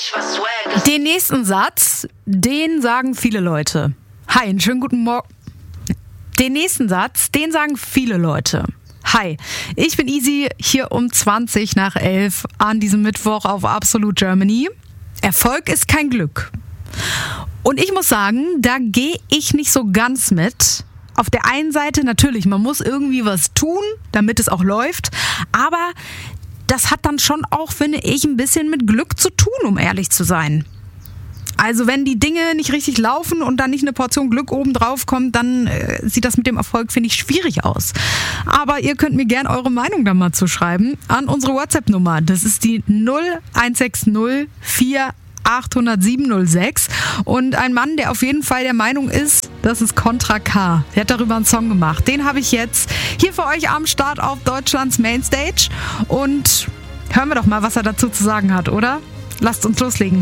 Den nächsten Satz, den sagen viele Leute. Hi, einen schönen guten Morgen. Den nächsten Satz, den sagen viele Leute. Hi, ich bin Easy, hier um 11:20 an diesem Mittwoch auf Absolute Germany. Erfolg ist kein Glück. Und ich muss sagen, da gehe ich nicht so ganz mit. Auf der einen Seite natürlich, man muss irgendwie was tun, damit es auch läuft, aber das hat dann schon auch, finde ich, ein bisschen mit Glück zu tun, um ehrlich zu sein. Also wenn die Dinge nicht richtig laufen und dann nicht eine Portion Glück obendrauf kommt, dann sieht das mit dem Erfolg, finde ich, schwierig aus. Aber ihr könnt mir gerne eure Meinung da mal zuschreiben an unsere WhatsApp-Nummer. Das ist die 0160 480706. Und ein Mann, der auf jeden Fall der Meinung ist, das ist Contra K. Der hat darüber einen Song gemacht. Den habe ich jetzt hier für euch am Start auf Deutschlands Mainstage. Und hören wir doch mal, was er dazu zu sagen hat, oder? Lasst uns loslegen.